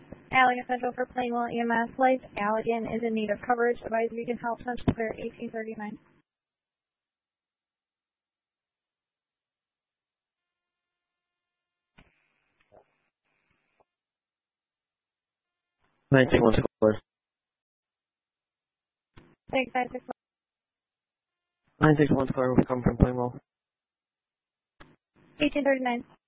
Allegan Central for Plainwell EMS. Lights, Allegan is in need of coverage. Advise you can help Central Clear 1839. 961 Clear. Thanks, 961. 961 Clear, we come from Plainwell. 1839.